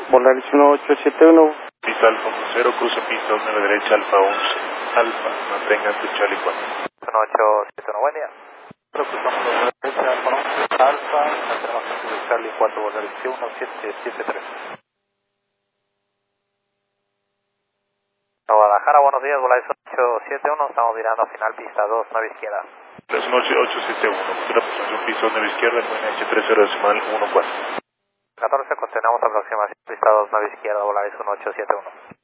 Volaris 1871. Pista Alfa 0, cruce pista 9 derecha, Alfa 11. Alfa, mantenga tu Charlie 4. 1871, buen día. Cruzamos 9 derecha, Alfa 11, Alfa, mantenemos tu Charlie 4, Volaris 1773. Guadalajara, buenos días, Volaris 871, estamos virando final pista 2, 9 izquierda. 871, futura posición pista 9 izquierda, H30 14. 14, continuamos aproximación pista 2, 9 izquierda, Volaris 1871.